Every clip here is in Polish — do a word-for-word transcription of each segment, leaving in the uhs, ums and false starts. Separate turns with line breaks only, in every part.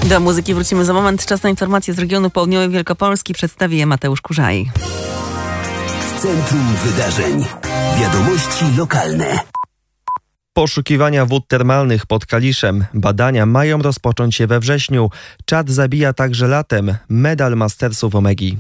Do muzyki wrócimy za moment. Czas na informacje z regionu południowej Wielkopolski. Przedstawi je Mateusz Kurzaj.
Centrum Wydarzeń. Wiadomości lokalne.
Poszukiwania wód termalnych pod Kaliszem. Badania mają rozpocząć się we wrześniu. Czad zabija także latem. Medal Mastersów Omegi.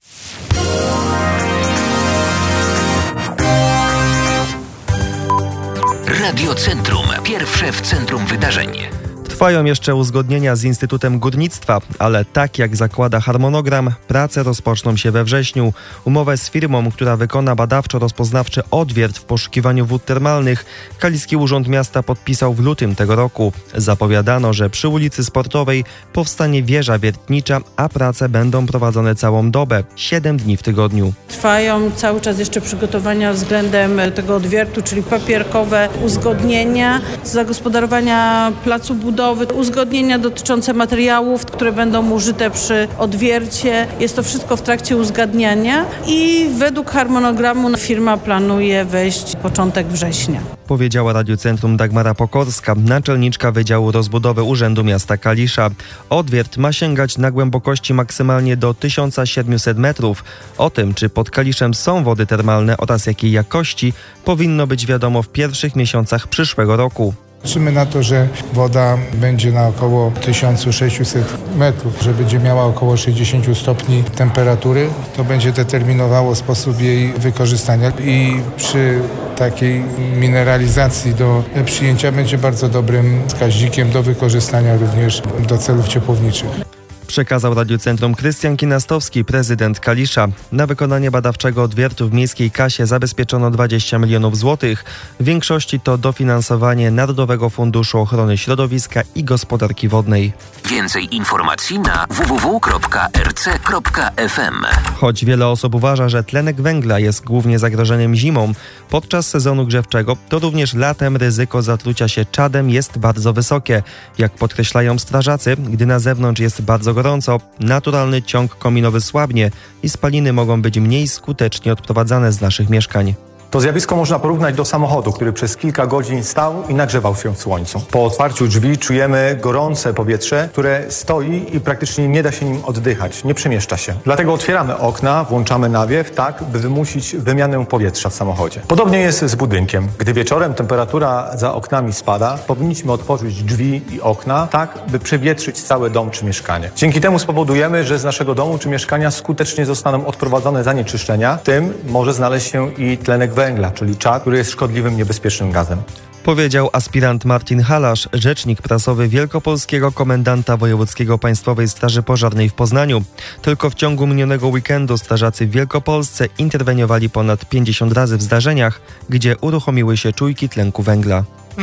Radio Centrum. Pierwsze w centrum wydarzeń.
Trwają jeszcze uzgodnienia z Instytutem Górnictwa, ale tak jak zakłada harmonogram, prace rozpoczną się we wrześniu. Umowę z firmą, która wykona badawczo-rozpoznawczy odwiert w poszukiwaniu wód termalnych, Kaliski Urząd Miasta podpisał w lutym tego roku. Zapowiadano, że przy ulicy Sportowej powstanie wieża wiertnicza, a prace będą prowadzone całą dobę, siedem dni w tygodniu.
Trwają cały czas jeszcze przygotowania względem tego odwiertu, czyli papierkowe uzgodnienia, zagospodarowania placu budowy, uzgodnienia dotyczące materiałów, które będą użyte przy odwiercie. Jest to wszystko w trakcie uzgadniania i według harmonogramu firma planuje wejść początek września.
Powiedziała Radiu Centrum Dagmara Pokorska, naczelniczka Wydziału Rozbudowy Urzędu Miasta Kalisza. Odwiert ma sięgać na głębokości maksymalnie do tysiąc siedemset metrów. O tym, czy pod Kaliszem są wody termalne oraz jakiej jakości, powinno być wiadomo w pierwszych miesiącach przyszłego roku.
Liczymy na to, że woda będzie na około tysiąc sześćset metrów, że będzie miała około sześćdziesiąt stopni temperatury. To będzie determinowało sposób jej wykorzystania i przy takiej mineralizacji do przyjęcia będzie bardzo dobrym wskaźnikiem do wykorzystania również do celów ciepłowniczych.
Przekazał Radiu Centrum Krystian Kinastowski, prezydent Kalisza. Na wykonanie badawczego odwiertu w miejskiej kasie zabezpieczono dwadzieścia milionów złotych. W większości to dofinansowanie Narodowego Funduszu Ochrony Środowiska i Gospodarki Wodnej.
Więcej informacji na w w w kropka r c kropka f m.
Choć wiele osób uważa, że tlenek węgla jest głównie zagrożeniem zimą, podczas sezonu grzewczego, to również latem ryzyko zatrucia się czadem jest bardzo wysokie. Jak podkreślają strażacy, gdy na zewnątrz jest bardzo gorąco, naturalny ciąg kominowy słabnie i spaliny mogą być mniej skutecznie odprowadzane z naszych mieszkań.
To zjawisko można porównać do samochodu, który przez kilka godzin stał i nagrzewał się w słońcu. Po otwarciu drzwi czujemy gorące powietrze, które stoi i praktycznie nie da się nim oddychać, nie przemieszcza się. Dlatego otwieramy okna, włączamy nawiew, tak by wymusić wymianę powietrza w samochodzie. Podobnie jest z budynkiem. Gdy wieczorem temperatura za oknami spada, powinniśmy otworzyć drzwi i okna, tak by przewietrzyć cały dom czy mieszkanie. Dzięki temu spowodujemy, że z naszego domu czy mieszkania skutecznie zostaną odprowadzone zanieczyszczenia, w tym może znaleźć się i tlenek węgla, czyli czad, który jest szkodliwym, niebezpiecznym gazem.
Powiedział aspirant Marcin Halasz, rzecznik prasowy wielkopolskiego komendanta wojewódzkiego Państwowej Straży Pożarnej w Poznaniu. Tylko w ciągu minionego weekendu strażacy w Wielkopolsce interweniowali ponad pięćdziesiąt razy w zdarzeniach, gdzie uruchomiły się czujki tlenku węgla.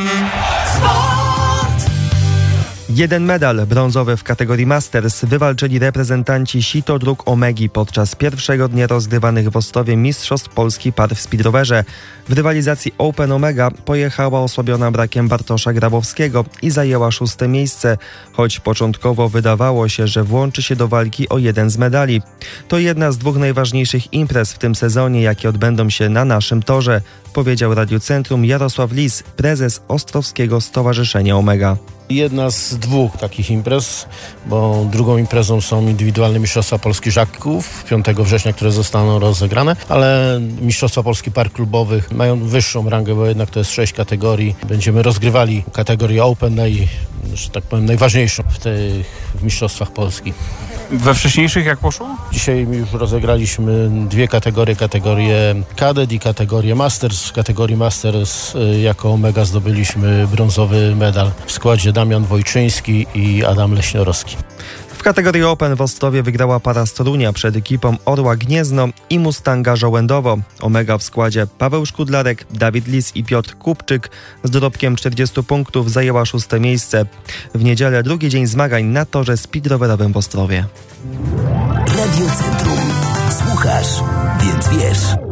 Jeden medal brązowy w kategorii Masters wywalczyli reprezentanci Sito Dróg Omegi podczas pierwszego dnia rozgrywanych w Ostrowie Mistrzostw Polski par w speedrowerze. W rywalizacji Open Omega pojechała osłabiona brakiem Bartosza Grabowskiego i zajęła szóste miejsce, choć początkowo wydawało się, że włączy się do walki o jeden z medali. To jedna z dwóch najważniejszych imprez w tym sezonie, jakie odbędą się na naszym torze, powiedział Radiu Centrum Jarosław Lis, prezes Ostrowskiego Stowarzyszenia Omega.
Jedna z dwóch takich imprez, bo drugą imprezą są indywidualne Mistrzostwa Polski Żaków piątego września, które zostaną rozegrane, ale Mistrzostwa Polski par klubowych mają wyższą rangę, bo jednak to jest sześć kategorii. Będziemy rozgrywali kategorię Open, naj, że tak powiem, najważniejszą w tych w Mistrzostwach Polski.
We wcześniejszych jak poszło?
Dzisiaj już rozegraliśmy dwie kategorie, kategorię Cadet i kategorię Masters. W kategorii Masters jako Omega zdobyliśmy brązowy medal w składzie Damian Wojczyński i Adam Leśniorowski.
W kategorii Open w Ostrowie wygrała para z Torunia przed ekipą Orła Gniezno i Mustanga Żołędowo. Omega w składzie Paweł Szkudlarek, Dawid Lis i Piotr Kupczyk z dorobkiem czterdziestu punktów zajęła szóste miejsce. W niedzielę drugi dzień zmagań na torze speedrowerowym w Ostrowie.
Radio Centrum. Słuchasz, więc wiesz.